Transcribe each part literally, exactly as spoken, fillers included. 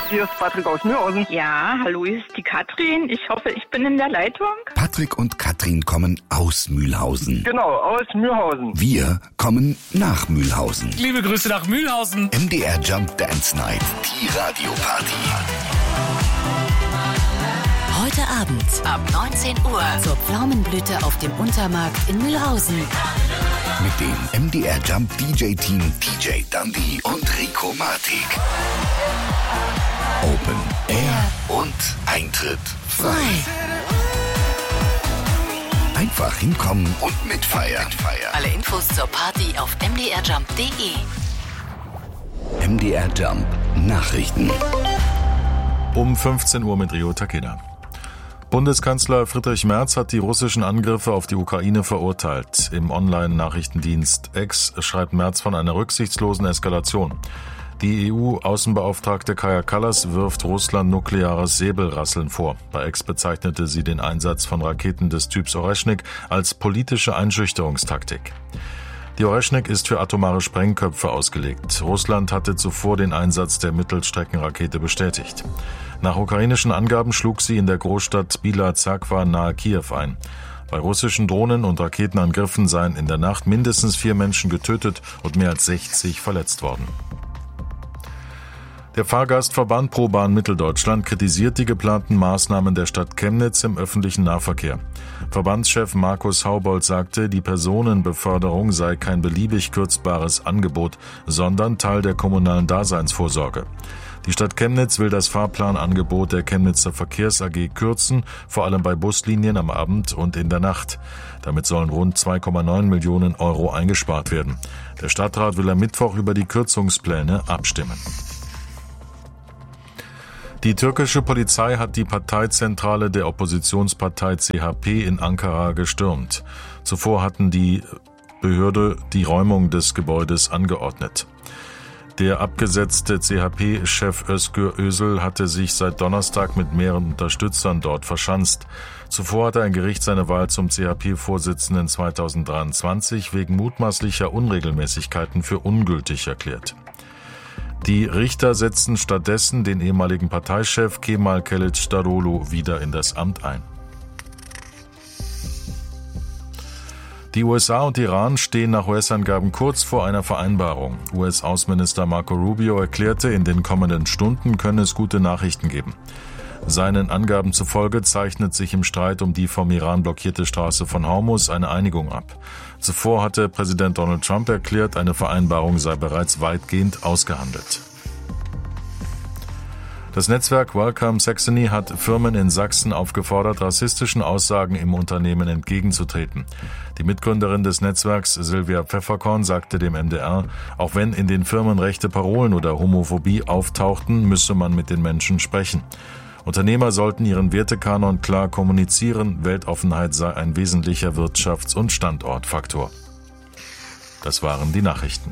Hier ist Patrick aus Mühlhausen. Ja, hallo, hier ist die Katrin. Ich hoffe, ich bin in der Leitung. Patrick und Katrin kommen aus Mühlhausen. Genau, aus Mühlhausen. Wir kommen nach Mühlhausen. Liebe Grüße nach Mühlhausen. M D R Jump Dance Night, die Radioparty. Heute Abend ab neunzehn Uhr zur Pflaumenblüte auf dem Untermarkt in Mühlhausen. Mit dem M D R Jump D J-Team D J Dundee und Rico Matic. Open Air und Eintritt frei. Einfach hinkommen und mitfeiern. Alle Infos zur Party auf m d r jump punkt d e. M D R Jump Nachrichten. Um fünfzehn Uhr mit Rio Takeda. Bundeskanzler Friedrich Merz hat die russischen Angriffe auf die Ukraine verurteilt. Im Online-Nachrichtendienst X schreibt Merz von einer rücksichtslosen Eskalation. Die E U-Außenbeauftragte Kaja Kallas wirft Russland nukleares Säbelrasseln vor. Bei X bezeichnete sie den Einsatz von Raketen des Typs Oreschnik als politische Einschüchterungstaktik. Die Oreschnik ist für atomare Sprengköpfe ausgelegt. Russland hatte zuvor den Einsatz der Mittelstreckenrakete bestätigt. Nach ukrainischen Angaben schlug sie in der Großstadt Bila Zerkwa nahe Kiew ein. Bei russischen Drohnen- und Raketenangriffen seien in der Nacht mindestens vier Menschen getötet und mehr als sechzig verletzt worden. Der Fahrgastverband ProBahn Mitteldeutschland kritisiert die geplanten Maßnahmen der Stadt Chemnitz im öffentlichen Nahverkehr. Verbandschef Markus Haubold sagte, die Personenbeförderung sei kein beliebig kürzbares Angebot, sondern Teil der kommunalen Daseinsvorsorge. Die Stadt Chemnitz will das Fahrplanangebot der Chemnitzer Verkehrs A G kürzen, vor allem bei Buslinien am Abend und in der Nacht. Damit sollen rund zwei Komma neun Millionen Euro eingespart werden. Der Stadtrat will am Mittwoch über die Kürzungspläne abstimmen. Die türkische Polizei hat die Parteizentrale der Oppositionspartei C H P in Ankara gestürmt. Zuvor hatten die Behörde die Räumung des Gebäudes angeordnet. Der abgesetzte C H P-Chef Özgür Özel hatte sich seit Donnerstag mit mehreren Unterstützern dort verschanzt. Zuvor hatte ein Gericht seine Wahl zum C H P-Vorsitzenden zweitausenddreiundzwanzig wegen mutmaßlicher Unregelmäßigkeiten für ungültig erklärt. Die Richter setzten stattdessen den ehemaligen Parteichef Kemal Kılıçdaroğlu wieder in das Amt ein. Die U S A und Iran stehen nach U S-Angaben kurz vor einer Vereinbarung. U S-Außenminister Marco Rubio erklärte, in den kommenden Stunden könne es gute Nachrichten geben. Seinen Angaben zufolge zeichnet sich im Streit um die vom Iran blockierte Straße von Hormuz eine Einigung ab. Zuvor hatte Präsident Donald Trump erklärt, eine Vereinbarung sei bereits weitgehend ausgehandelt. Das Netzwerk Welcome Saxony hat Firmen in Sachsen aufgefordert, rassistischen Aussagen im Unternehmen entgegenzutreten. Die Mitgründerin des Netzwerks, Silvia Pfefferkorn, sagte dem M D R, auch wenn in den Firmen rechte Parolen oder Homophobie auftauchten, müsse man mit den Menschen sprechen. Unternehmer sollten ihren Wertekanon klar kommunizieren, Weltoffenheit sei ein wesentlicher Wirtschafts- und Standortfaktor. Das waren die Nachrichten.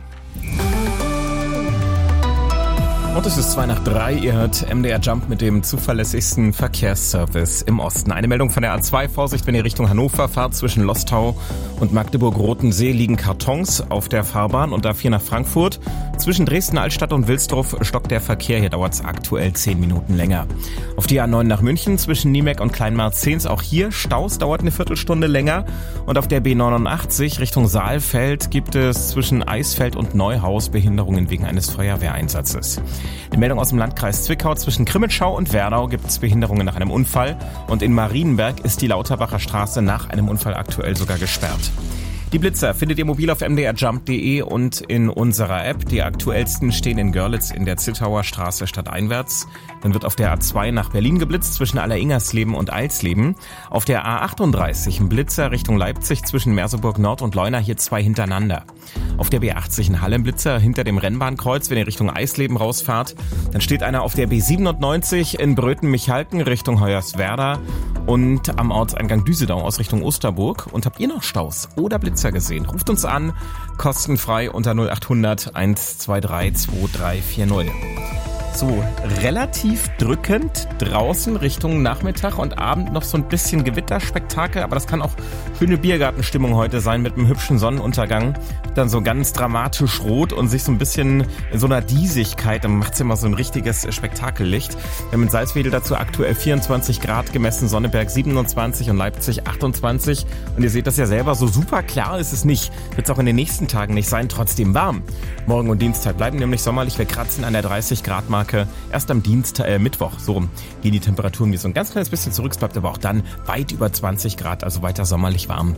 Und es ist zwei nach drei, ihr hört M D R Jump mit dem zuverlässigsten Verkehrsservice im Osten. Eine Meldung von der A zwei, Vorsicht, wenn ihr Richtung Hannover fahrt, zwischen Lostau und Magdeburg-Rotensee liegen Kartons auf der Fahrbahn und A vier nach Frankfurt. Zwischen Dresden-Altstadt und Wilsdruff stockt der Verkehr, hier dauert es aktuell zehn Minuten länger. Auf die A neun nach München zwischen Niemek und Kleinmarzens, auch hier Staus, dauert eine Viertelstunde länger. Und auf der B neunundachtzig Richtung Saalfeld gibt es zwischen Eisfeld und Neuhaus Behinderungen wegen eines Feuerwehreinsatzes. Die Meldung aus dem Landkreis Zwickau, zwischen Krimitschau und Werdau gibt es Behinderungen nach einem Unfall und in Marienberg ist die Lauterbacher Straße nach einem Unfall aktuell sogar gesperrt. Die Blitzer findet ihr mobil auf m d r jump punkt d e und in unserer App. Die aktuellsten stehen in Görlitz in der Zittauer Straße stadteinwärts. Dann wird auf der A zwei nach Berlin geblitzt zwischen Alleringersleben und Eilsleben. Auf der A achtunddreißig ein Blitzer Richtung Leipzig zwischen Merseburg Nord und Leuna, hier zwei hintereinander. Auf der B achtzig ein Halle ein Blitzer hinter dem Rennbahnkreuz, wenn ihr Richtung Eisleben rausfahrt. Dann steht einer auf der B siebenundneunzig in Bröthen-Michalken Richtung Hoyerswerda und am Ortseingang Düsedau aus Richtung Osterburg. Und habt ihr noch Staus oder Blitzer gesehen? Ruft uns an, kostenfrei unter null acht hundert eins zwei drei zwei drei vier null. So, relativ drückend draußen Richtung Nachmittag und Abend noch so ein bisschen Gewitterspektakel, aber das kann auch schöne Biergartenstimmung heute sein mit einem hübschen Sonnenuntergang. Dann so ganz dramatisch rot und sich so ein bisschen in so einer Diesigkeit, dann macht's immer so ein richtiges Spektakellicht. Wir haben in Salzwedel dazu aktuell vierundzwanzig Grad gemessen, Sonneberg siebenundzwanzig und Leipzig achtundzwanzig. Und ihr seht das ja selber, so super klar ist es nicht. Wird es auch in den nächsten Tagen nicht sein, trotzdem warm. Morgen und Dienstag bleiben nämlich sommerlich, wir kratzen an der dreißig Grad Marke. Erst am Dienstag, äh, Mittwoch, so rum, gehen die Temperaturen wie so ein ganz kleines bisschen zurück. Es bleibt aber auch dann weit über zwanzig Grad, also weiter sommerlich warm.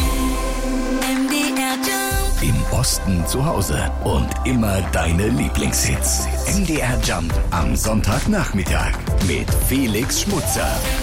Im Osten zu Hause und immer deine Lieblingshits. M D R Jump am Sonntagnachmittag mit Felix Schmutzer.